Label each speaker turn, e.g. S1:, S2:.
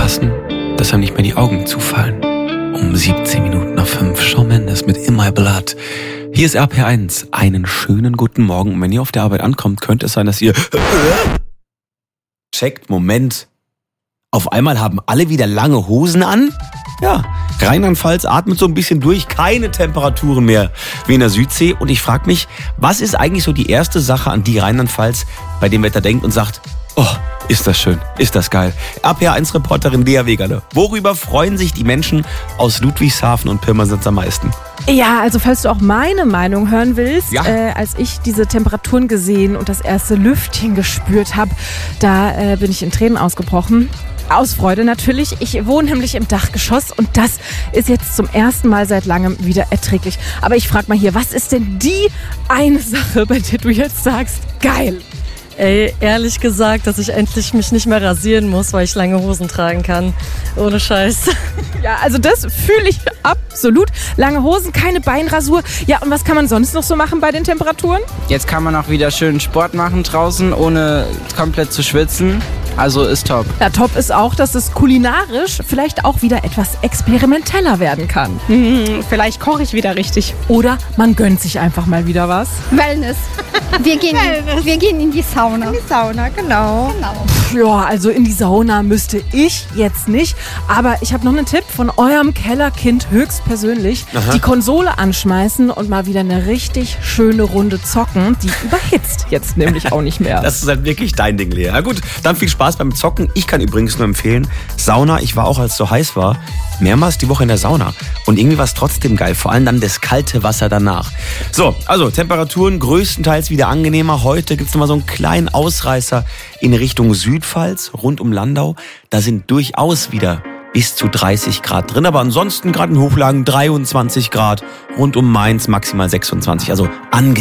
S1: aufpassen, dass einem nicht mehr die Augen zufallen. Um 5:17 Shawn Mendes mit In My Blood. Hier ist RPR1. Einen schönen guten Morgen. Und wenn ihr auf der Arbeit ankommt, könnte es sein, dass ihr checkt, Moment. Auf einmal haben alle wieder lange Hosen an? Ja, Rheinland-Pfalz atmet so ein bisschen durch, keine Temperaturen mehr wie in der Südsee. Und ich frage mich, was ist eigentlich so die erste Sache, an die Rheinland-Pfalz bei dem Wetter denkt und sagt, oh, ist das schön, ist das geil. RPR1-Reporterin Lea Wegerle. Worüber freuen sich die Menschen aus Ludwigshafen und Pirmasens am meisten?
S2: Ja, also falls du auch meine Meinung hören willst,
S1: Ja.
S2: als ich diese Temperaturen gesehen und das erste Lüftchen gespürt habe, da bin ich in Tränen ausgebrochen. Aus Freude natürlich. Ich wohne nämlich im Dachgeschoss und das ist jetzt zum ersten Mal seit langem wieder erträglich. Aber ich frage mal hier, was ist denn die eine Sache, bei der du jetzt sagst, geil?
S3: Ey, ehrlich gesagt, dass ich endlich mich nicht mehr rasieren muss, weil ich lange Hosen tragen kann. Ohne Scheiß.
S2: Ja, also das fühle ich absolut. Lange Hosen, keine Beinrasur. Ja, und was kann man sonst noch so machen bei den Temperaturen?
S4: Jetzt kann man auch wieder schön Sport machen draußen, ohne komplett zu schwitzen. Also ist top.
S2: Ja, top ist auch, dass es kulinarisch vielleicht auch wieder etwas experimenteller werden kann.
S5: Vielleicht koche ich wieder richtig.
S2: Oder man gönnt sich einfach mal wieder was.
S6: Wellness. Wir gehen in die Sauna.
S5: In die Sauna, genau.
S2: Ja, also in die Sauna müsste ich jetzt nicht. Aber ich habe noch einen Tipp von eurem Kellerkind höchstpersönlich.
S1: Aha.
S2: Die Konsole anschmeißen und mal wieder eine richtig schöne Runde zocken. Die überhitzt jetzt nämlich auch nicht mehr.
S1: Das ist halt wirklich dein Ding, Lea. Ja gut, dann viel Spaß beim Zocken. Ich kann übrigens nur empfehlen, Sauna, ich war auch, als es so heiß war, mehrmals die Woche in der Sauna. Und irgendwie war es trotzdem geil, vor allem dann das kalte Wasser danach. So, also Temperaturen größtenteils wieder angenehmer. Heute gibt's nochmal so einen kleinen Ausreißer in Richtung Südpfalz, rund um Landau. Da sind durchaus wieder bis zu 30 Grad drin, aber ansonsten gerade in Hochlagen 23 Grad, rund um Mainz maximal 26, also angenehm.